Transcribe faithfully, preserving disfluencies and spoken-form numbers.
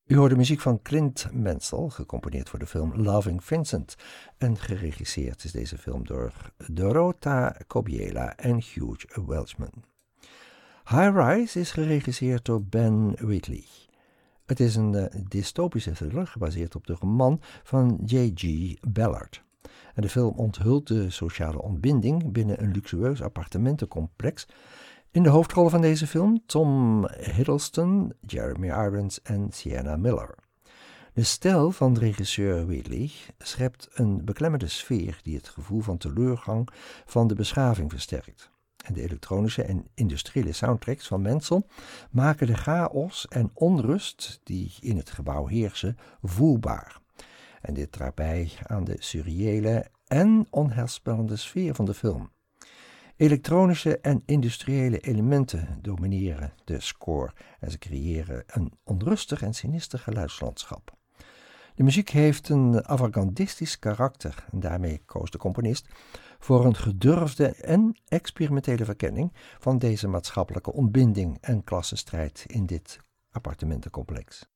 U hoort de muziek van Clint Mansell, gecomponeerd voor de film Loving Vincent. En geregisseerd is deze film door Dorota Kobiela en Hugh Welshman. High Rise is geregisseerd door Ben Wheatley. Het is een uh, dystopische thriller gebaseerd op de roman van J G Ballard. En de film onthult de sociale ontbinding binnen een luxueus appartementencomplex. In de hoofdrollen van deze film Tom Hiddleston, Jeremy Irons en Sienna Miller. De stijl van regisseur Wheatley schept een beklemmende sfeer die het gevoel van teleurgang van de beschaving versterkt. En de elektronische en industriële soundtracks van Mansell maken de chaos en onrust die in het gebouw heersen voelbaar. En dit draagt bij aan de surreële en onheilspellende sfeer van de film. Elektronische en industriële elementen domineren de score en ze creëren een onrustig en sinister geluidslandschap. De muziek heeft een avant-gardistisch karakter en daarmee koos de componist voor een gedurfde en experimentele verkenning van deze maatschappelijke ontbinding en klassenstrijd in dit appartementencomplex.